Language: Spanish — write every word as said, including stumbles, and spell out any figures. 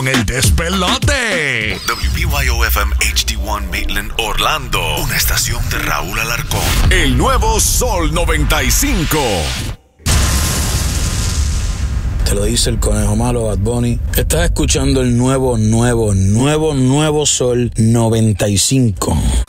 El despelote. W B Y O F M H D uno Maitland, Orlando. Una estación de Raúl Alarcón. El nuevo Sol noventa y cinco. Te lo dice el conejo malo, Bad Bunny. Estás escuchando el nuevo, nuevo, nuevo, nuevo Sol noventa y cinco.